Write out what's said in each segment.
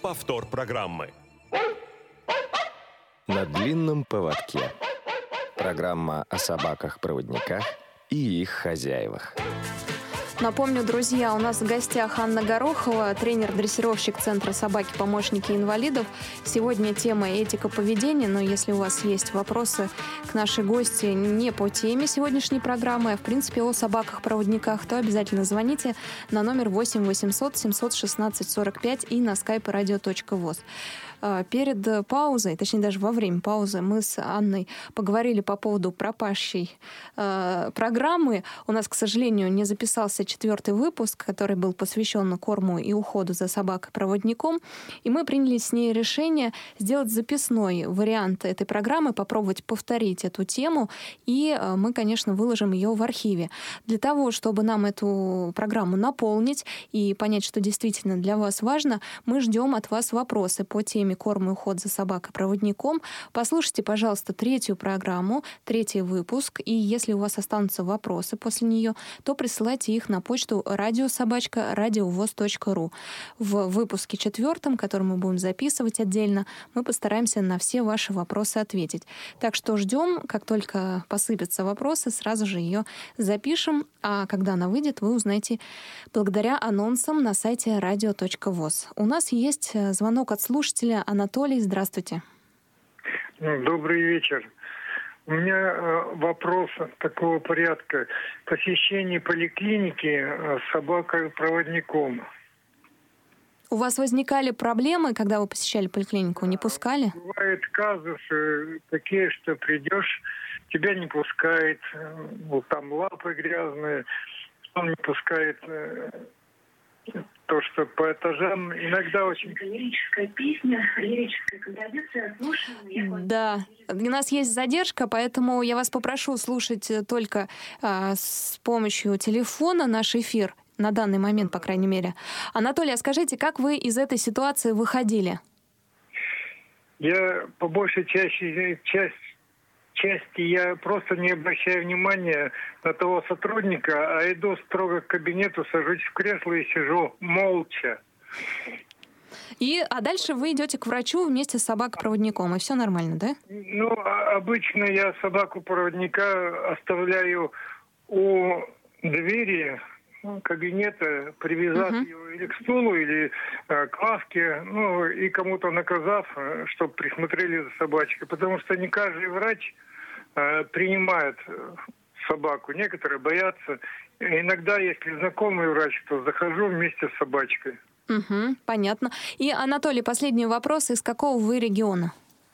Повтор программы. На длинном поводке. Программа о собаках-проводниках и их хозяевах. Напомню, друзья, у нас в гостях Анна Горохова, тренер-дрессировщик Центра собаки-помощники инвалидов. Сегодня тема этика поведения, но если у вас есть вопросы к нашей гости не по теме сегодняшней программы, а в принципе о собаках-проводниках, то обязательно звоните на номер 8 800 716 45 и на skype radio.voz. Перед паузой, точнее даже во время паузы, мы с Анной поговорили по поводу пропащей программы. У нас, к сожалению, не записался 4-й выпуск, который был посвящен корму и уходу за собакой-проводником. И мы приняли с ней решение сделать записной вариант этой программы, попробовать повторить эту тему. И мы, конечно, выложим ее в архиве. Для того, чтобы нам эту программу наполнить и понять, что действительно для вас важно, мы ждем от вас вопросы по теме корм и уход за собакой-проводником. Послушайте, пожалуйста, 3-ю программу, 3-й выпуск. И если у вас останутся вопросы после нее, то присылайте их на почту radiosobachka.radiovoz.ru. В выпуске 4, который мы будем записывать отдельно, мы постараемся на все ваши вопросы ответить. Так что ждем, как только посыпятся вопросы, сразу же ее запишем. А когда она выйдет, вы узнаете благодаря анонсам на сайте radio.voz. У нас есть звонок от слушателя. Анатолий, здравствуйте. Добрый вечер. У меня вопрос такого порядка. Посещение поликлиники с собакой-проводником. У вас возникали проблемы, когда вы посещали поликлинику? Не пускали? Бывают казусы такие, что придешь, тебя не пускает, вот там лапы грязные, он не пускает то, что по этажам иногда очень... Лирическая песня, лирическая композиция, слушаем. Да, у нас есть задержка, поэтому я вас попрошу слушать только с помощью телефона наш эфир, на данный момент, по крайней мере. Анатолий, а скажите, как вы из этой ситуации выходили? Я по большей части я просто не обращаю внимания на того сотрудника, а иду строго к кабинету, сажусь в кресло и сижу молча. А дальше вы идете к врачу вместе с собакой-проводником, и все нормально, да? Ну, обычно я собаку-проводника оставляю у двери кабинета, привязав ее или к стулу, или к лавке, ну, и кому-то наказав, чтобы присмотрели за собачкой. Потому что не каждый врач принимает собаку. Некоторые боятся. Иногда, если знакомый врач, то захожу вместе с собачкой. Понятно. И, Анатолий, последний вопрос. Из какого вы региона?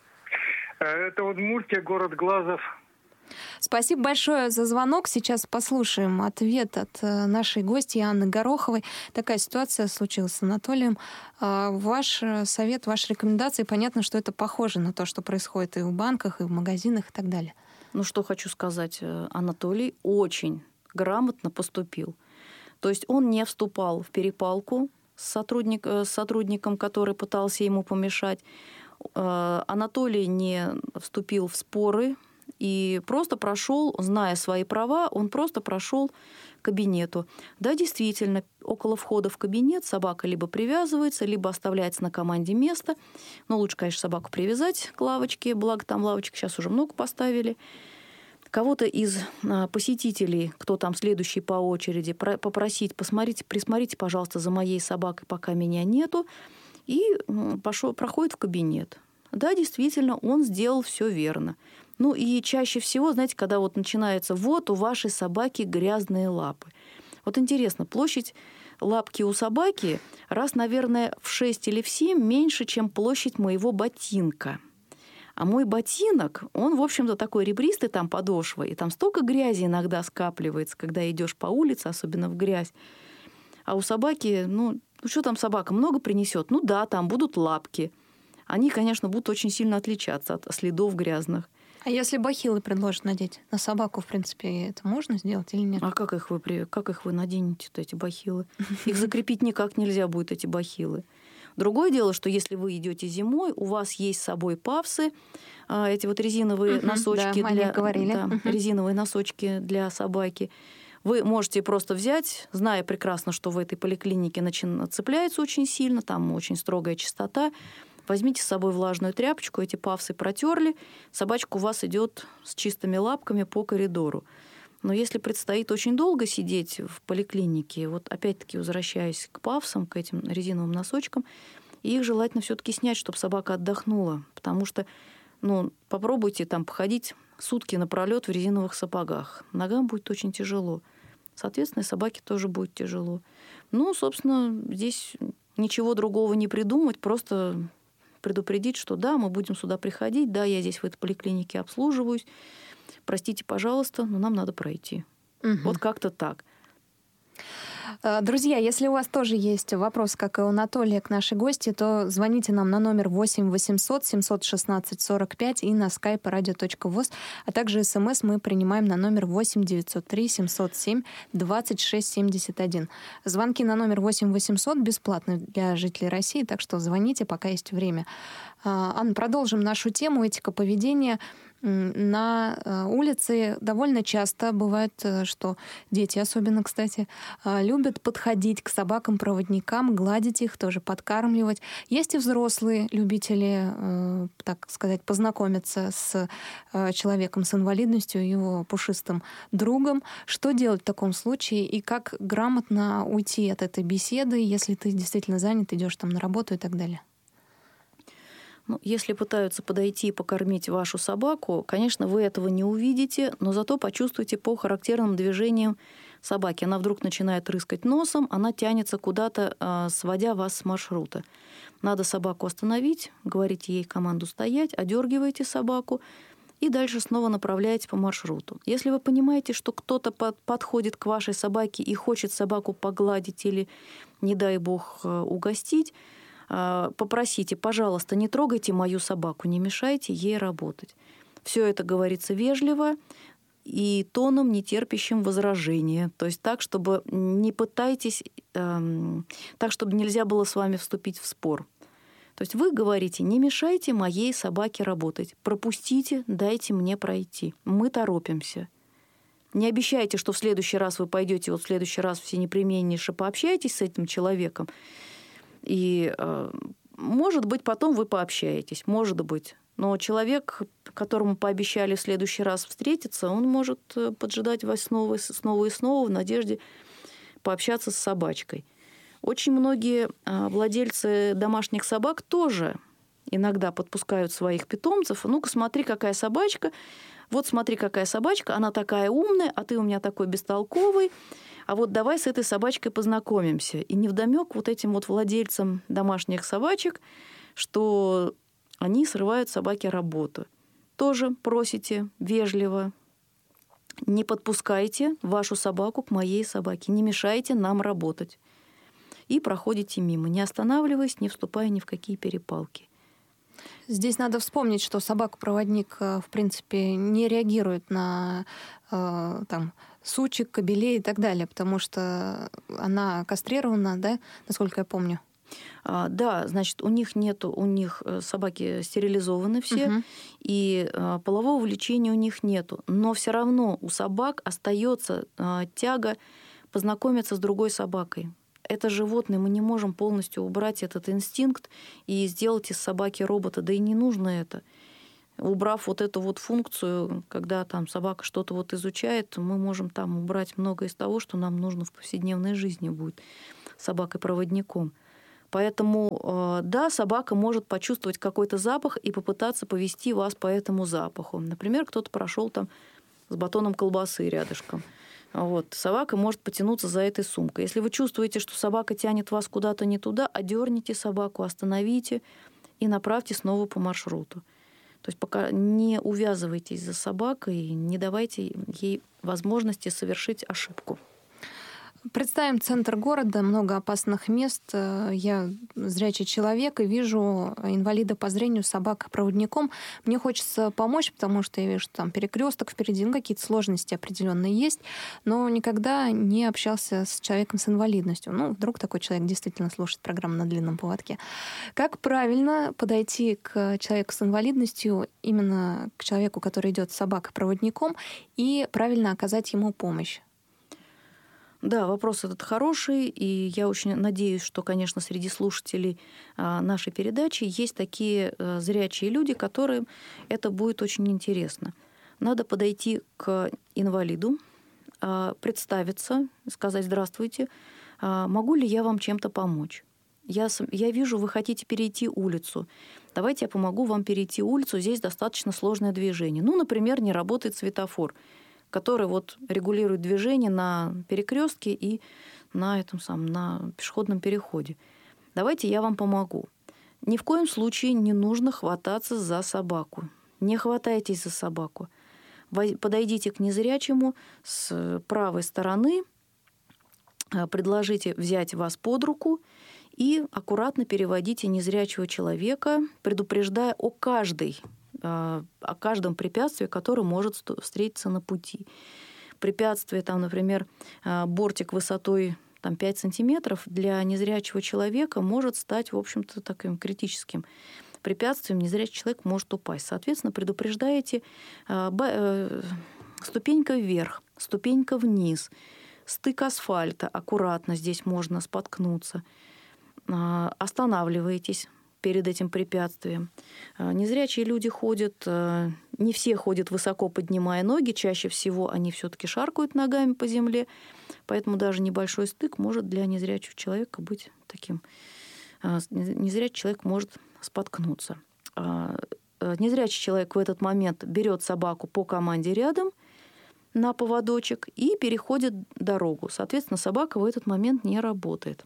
Это Удмуртия, город Глазов. Спасибо большое за звонок. Сейчас послушаем ответ от нашей гости Анны Гороховой. Такая ситуация случилась с Анатолием. Ваш совет, ваши рекомендации, понятно, что это похоже на то, что происходит и в банках, и в магазинах, и так далее. Ну, что хочу сказать. Анатолий очень грамотно поступил. То есть он не вступал в перепалку с сотрудником, который пытался ему помешать. Анатолий не вступил в споры и просто прошел, зная свои права, он просто прошел к кабинету. Да, действительно, около входа в кабинет собака либо привязывается, либо оставляется на команде место. Но лучше, конечно, собаку привязать к лавочке, благо там лавочек сейчас уже много поставили. Кого-то из посетителей, кто там следующий по очереди, попросить, присмотрите, пожалуйста, за моей собакой, пока меня нету, и проходит в кабинет. Да, действительно, он сделал все верно. Ну и чаще всего, знаете, когда вот начинается, вот у вашей собаки грязные лапы. Вот интересно, площадь лапки у собаки раз, наверное, в 6 или в 7 меньше, чем площадь моего ботинка. А мой ботинок, он, в общем-то, такой ребристый там подошвой, и там столько грязи иногда скапливается, когда идешь по улице, особенно в грязь. А у собаки, ну что там собака много принесет? Ну да, там будут лапки. Они, конечно, будут очень сильно отличаться от следов грязных. А если бахилы предложат надеть на собаку, в принципе, это можно сделать или нет? А как их вы наденете, эти бахилы? Их закрепить никак нельзя будет, эти бахилы. Другое дело, что если вы идете зимой, у вас есть с собой павсы, эти вот резиновые носочки, резиновые носочки для собаки. Вы можете просто взять, зная прекрасно, что в этой поликлинике цепляется очень сильно, там очень строгая чистота, возьмите с собой влажную тряпочку, эти пафсы протерли, собачка у вас идет с чистыми лапками по коридору. Но если предстоит очень долго сидеть в поликлинике, вот опять-таки возвращаясь к пафсам, к этим резиновым носочкам, их желательно все-таки снять, чтобы собака отдохнула, потому что, попробуйте там походить сутки напролет в резиновых сапогах. Ногам будет очень тяжело. Соответственно, и собаке тоже будет тяжело. Собственно, здесь ничего другого не придумать, просто предупредить, что да, мы будем сюда приходить, да, я здесь в этой поликлинике обслуживаюсь, простите, пожалуйста, но нам надо пройти. Угу. Вот как-то так. Друзья, если у вас тоже есть вопрос, как и у Анатолия, к нашей гости, то звоните нам на номер 8 800 716 45 и на skype radio.voz, а также смс мы принимаем на номер 8 903 707 26 71. Звонки на номер 8 800 бесплатны для жителей России, так что звоните, пока есть время. Анна, продолжим нашу тему «Этика поведения». На улице довольно часто бывает, что дети, особенно, кстати, любят подходить к собакам-проводникам, гладить их, тоже подкармливать. Есть и взрослые любители, так сказать, познакомиться с человеком с инвалидностью, его пушистым другом. Что делать в таком случае и как грамотно уйти от этой беседы, если ты действительно занят, идешь там на работу и так далее? Если пытаются подойти и покормить вашу собаку, конечно, вы этого не увидите, но зато почувствуете по характерным движениям собаки. Она вдруг начинает рыскать носом, она тянется куда-то, сводя вас с маршрута. Надо собаку остановить, говорите ей команду стоять, одергиваете собаку и дальше снова направляете по маршруту. Если вы понимаете, что кто-то подходит к вашей собаке и хочет собаку погладить или, не дай бог, угостить, попросите, пожалуйста, не трогайте мою собаку, не мешайте ей работать. Все это говорится вежливо и тоном, не терпящим возражения. То есть так, чтобы не пытайтесь, так, чтобы нельзя было с вами вступить в спор. То есть вы говорите, не мешайте моей собаке работать, пропустите, дайте мне пройти. Мы торопимся. Не обещайте, что в следующий раз вы пойдете, в следующий раз все непременнейше пообщаетесь с этим человеком, и, может быть, потом вы пообщаетесь, может быть. Но человек, которому пообещали в следующий раз встретиться, он может поджидать вас снова и снова в надежде пообщаться с собачкой. Очень многие владельцы домашних собак тоже иногда подпускают своих питомцев. Ну-ка, смотри, какая собачка. Вот смотри, какая собачка, она такая умная, а ты у меня такой бестолковый. А вот давай с этой собачкой познакомимся. И невдомёк вот этим вот владельцам домашних собачек, что они срывают собаке работу. Тоже просите вежливо, не подпускайте вашу собаку к моей собаке, не мешайте нам работать. И проходите мимо, не останавливаясь, не вступая ни в какие перепалки. Здесь надо вспомнить, что собака-проводник, в принципе, не реагирует на сучек, кобелей и так далее, потому что она кастрирована, да, насколько я помню? Да, значит, у них собаки стерилизованы все, и полового влечения у них нету. Но все равно у собак остается тяга познакомиться с другой собакой. Это животное, мы не можем полностью убрать этот инстинкт и сделать из собаки робота. Да и не нужно это. Убрав вот эту вот функцию, когда там собака что-то вот изучает, мы можем там убрать многое из того, что нам нужно в повседневной жизни будет собакой-проводником. Поэтому, да, собака может почувствовать какой-то запах и попытаться повести вас по этому запаху. Например, кто-то прошел там с батоном колбасы рядышком. Вот. Собака может потянуться за этой сумкой. Если вы чувствуете, что собака тянет вас куда-то не туда, одерните собаку, остановите и направьте снова по маршруту. То есть пока не увязывайтесь за собакой, не давайте ей возможности совершить ошибку. Представим центр города, много опасных мест. Я зрячий человек и вижу инвалида по зрению с собакой-проводником. Мне хочется помочь, потому что я вижу, что там перекресток впереди, какие-то сложности определенные есть, но никогда не общался с человеком с инвалидностью. Вдруг такой человек действительно слушает программу «На длинном поводке». Как правильно подойти к человеку с инвалидностью, именно к человеку, который идет с собакой-проводником, и правильно оказать ему помощь? Да, вопрос этот хороший, и я очень надеюсь, что, конечно, среди слушателей нашей передачи есть такие зрячие люди, которым это будет очень интересно. Надо подойти к инвалиду, представиться, сказать: «Здравствуйте, могу ли я вам чем-то помочь? Я вижу, вы хотите перейти улицу. Давайте я помогу вам перейти улицу, здесь достаточно сложное движение. Ну, например, не работает светофор, который вот регулирует движение на перекрестке и на пешеходном переходе. Давайте я вам помогу». Ни в коем случае не нужно хвататься за собаку. Не хватайтесь за собаку. Подойдите к незрячему с правой стороны, предложите взять вас под руку и аккуратно переводите незрячего человека, предупреждая о каждом препятствии, которое может встретиться на пути. Препятствие, например, бортик высотой 5 сантиметров для незрячего человека может стать, в общем-то, таким критическим препятствием. Незрячий человек может упасть. Соответственно, предупреждаете ступенька вверх, ступенька вниз, стык асфальта, аккуратно здесь можно споткнуться. Останавливаетесь перед этим препятствием. Незрячие люди ходят, не все ходят высоко, поднимая ноги, чаще всего они все-таки шаркают ногами по земле, поэтому даже небольшой стык может для незрячего человека быть таким. Незрячий человек может споткнуться. Незрячий человек в этот момент берет собаку по команде рядом на поводочек и переходит дорогу. Соответственно, собака в этот момент не работает.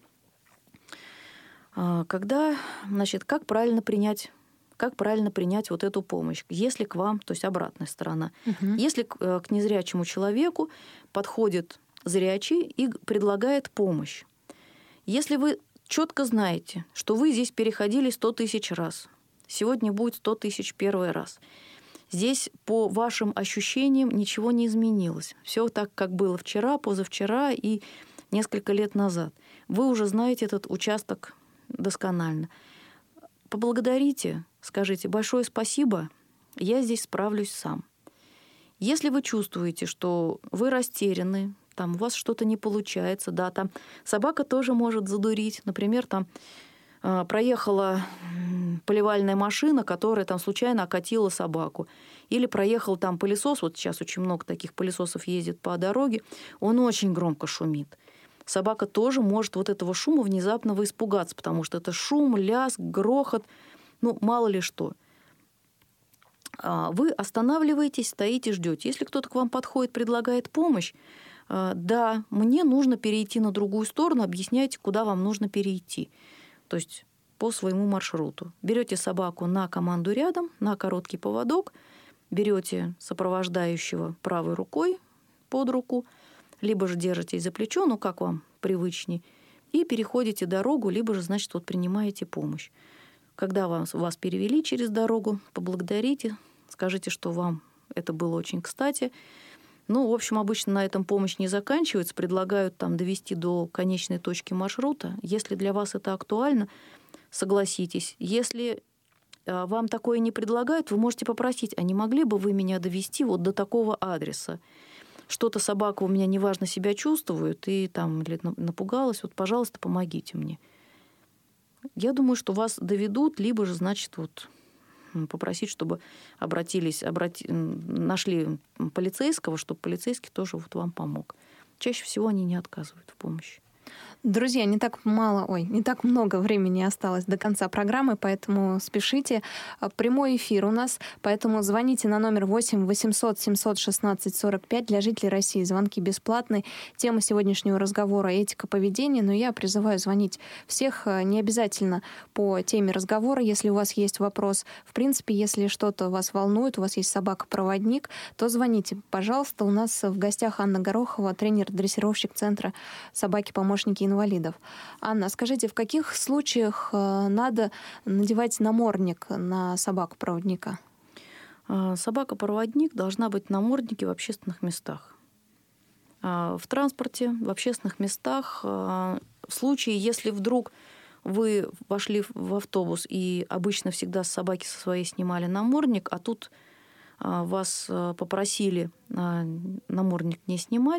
Как правильно принять вот эту помощь? Если к вам, то есть обратная сторона, если к незрячему человеку подходит зрячий и предлагает помощь, если вы четко знаете, что вы здесь переходили 100 тысяч раз, сегодня будет 100 тысяч первый раз, здесь по вашим ощущениям ничего не изменилось. Все так, как было вчера, позавчера и несколько лет назад. Вы уже знаете этот участок досконально. Поблагодарите, скажите: большое спасибо, я здесь справлюсь сам. Если вы чувствуете, что вы растеряны, у вас что-то не получается, собака тоже может задурить. Например, проехала поливальная машина, которая случайно окатила собаку. Или проехал пылесос, вот сейчас очень много таких пылесосов ездит по дороге, он очень громко шумит. Собака тоже может вот этого шума внезапно испугаться, потому что это шум, лязг, грохот, мало ли что. Вы останавливаетесь, стоите, ждете. Если кто-то к вам подходит, предлагает помощь, да, мне нужно перейти на другую сторону, объясняйте, куда вам нужно перейти. То есть по своему маршруту. Берете собаку на команду рядом, на короткий поводок, берете сопровождающего правой рукой под руку, либо же держитесь за плечо, как вам привычней, и переходите дорогу, либо же, принимаете помощь. Когда вас перевели через дорогу, поблагодарите, скажите, что вам это было очень кстати. В общем, обычно на этом помощь не заканчивается, предлагают довести до конечной точки маршрута. Если для вас это актуально, согласитесь. Если вам такое не предлагают, вы можете попросить: а не могли бы вы меня довести вот до такого адреса? Что-то собака у меня неважно себя чувствует и или напугалась, пожалуйста, помогите мне. Я думаю, что вас доведут, либо же, попросить, чтобы нашли полицейского, чтобы полицейский тоже вам помог. Чаще всего они не отказывают в помощи. Друзья, не так много времени осталось до конца программы, поэтому спешите. Прямой эфир у нас, поэтому звоните на номер 8 800 716 45 для жителей России. Звонки бесплатные. Тема сегодняшнего разговора — этика поведения, но я призываю звонить всех, не обязательно по теме разговора, если у вас есть вопрос. В принципе, если что-то вас волнует, у вас есть собака-проводник, то звоните, пожалуйста. У нас в гостях Анна Горохова, тренер-дрессировщик Центра собаки-помощники инвалидов. Анна, скажите, в каких случаях надо надевать намордник на собаку-проводника? Собака-проводник должна быть в наморднике в общественных местах. В транспорте, в общественных местах. В случае, если вдруг вы вошли в автобус и обычно всегда с собаки со своей снимали намордник, а тут вас попросили намордник не снимать,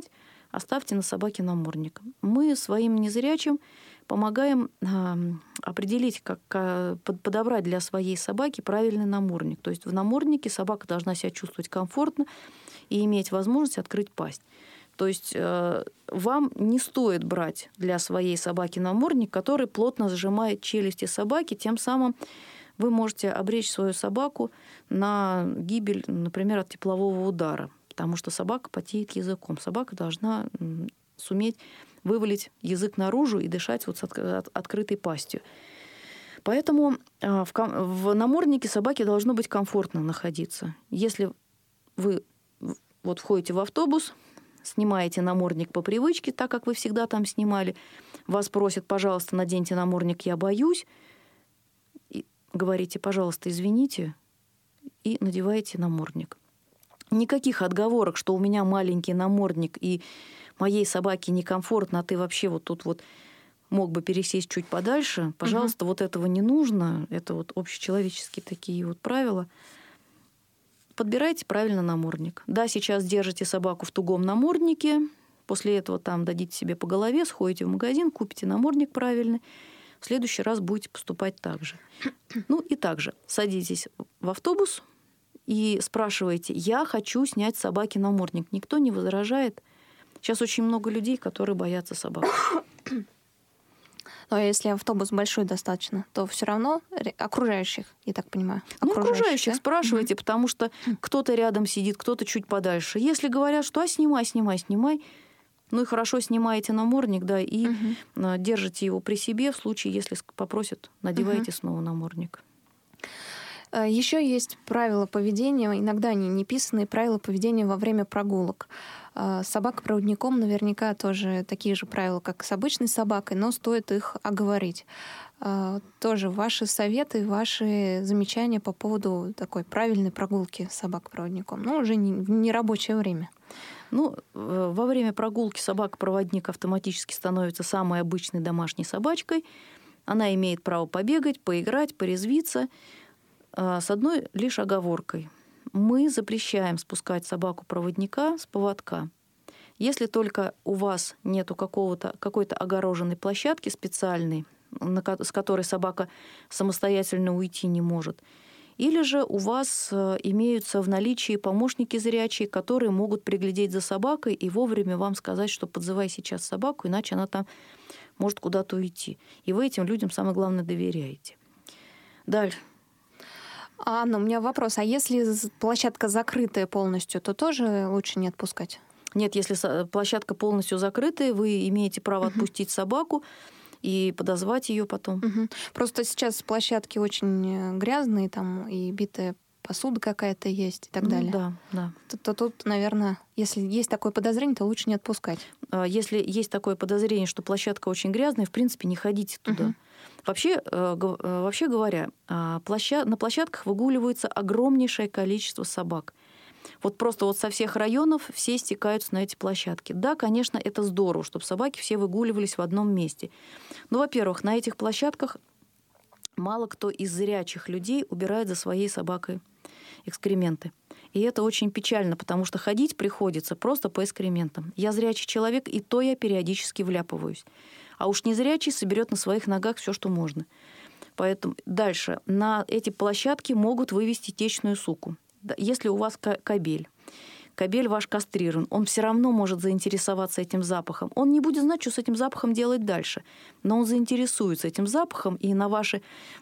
оставьте на собаке намордник. Мы своим незрячим помогаем определить, подобрать для своей собаки правильный намордник. То есть в наморднике собака должна себя чувствовать комфортно и иметь возможность открыть пасть. То есть вам не стоит брать для своей собаки намордник, который плотно сжимает челюсти собаки, тем самым вы можете обречь свою собаку на гибель, например, от теплового удара, потому что собака потеет языком. Собака должна суметь вывалить язык наружу и дышать вот с открытой пастью. Поэтому в наморднике собаке должно быть комфортно находиться. Если вы вот входите в автобус, снимаете намордник по привычке, так как вы всегда там снимали, вас просят, пожалуйста, наденьте намордник, я боюсь, и говорите, пожалуйста, извините, и надеваете намордник. Никаких отговорок, что у меня маленький намордник, и моей собаке некомфортно, а ты вообще вот тут вот мог бы пересесть чуть подальше. Пожалуйста, вот этого не нужно. Это вот общечеловеческие такие вот правила. Подбирайте правильно намордник. Да, сейчас держите собаку в тугом наморднике, после этого там дадите себе по голове, сходите в магазин, купите намордник правильный. В следующий раз будете поступать так же. Ну и также садитесь в автобус и спрашиваете, я хочу снять с собаки намордник. Никто не возражает. Сейчас очень много людей, которые боятся собак. Но если автобус большой достаточно, то все равно окружающих, я так понимаю. Окружающих да? спрашивайте, потому что кто-то рядом сидит, кто-то чуть подальше. Если говорят, что снимай, ну и хорошо, снимаете намордник, да, и держите его при себе в случае, если попросят, надевайте снова намордник. Еще есть правила поведения, иногда они не писанные, правила поведения во время прогулок. С собакой-проводником наверняка тоже такие же правила, как и с обычной собакой, но стоит их оговорить. Тоже ваши советы, ваши замечания по поводу такой правильной прогулки с собакой-проводником, но уже не в нерабочее время. Ну, во время прогулки собака-проводник автоматически становится самой обычной домашней собачкой. Она имеет право побегать, поиграть, порезвиться, с одной лишь оговоркой. Мы запрещаем спускать собаку-проводника с поводка. Если только у вас нету какой-то огороженной площадки специальной, с которой собака самостоятельно уйти не может, или же у вас имеются в наличии помощники зрячие, которые могут приглядеть за собакой и вовремя вам сказать, что подзывай сейчас собаку, иначе она там может куда-то уйти. И вы этим людям, самое главное, доверяете. Дальше. Анна, у меня вопрос. А если площадка закрытая полностью, то тоже лучше не отпускать? Нет, если площадка полностью закрытая, вы имеете право отпустить собаку и подозвать ее потом. Просто сейчас площадки очень грязные, там и битая посуда какая-то есть и так далее. Да. То тут, наверное, если есть такое подозрение, то лучше не отпускать. Если есть такое подозрение, что площадка очень грязная, в принципе, не ходите туда. Вообще говоря, на площадках выгуливается огромнейшее количество собак. Вот просто вот со всех районов все стекаются на эти площадки. Да, конечно, это здорово, чтобы собаки все выгуливались в одном месте. Но, во-первых, на этих площадках мало кто из зрячих людей убирает за своей собакой экскременты. И это очень печально, потому что ходить приходится просто по экскрементам. Я зрячий человек, и то я периодически вляпываюсь. А уж незрячий соберет на своих ногах все, что можно. Поэтому дальше. На эти площадки могут вывести течную суку. Если у вас кобель ваш кастрирован, он все равно может заинтересоваться этим запахом. Он не будет знать, что с этим запахом делать дальше. Но он заинтересуется этим запахом, и на ваши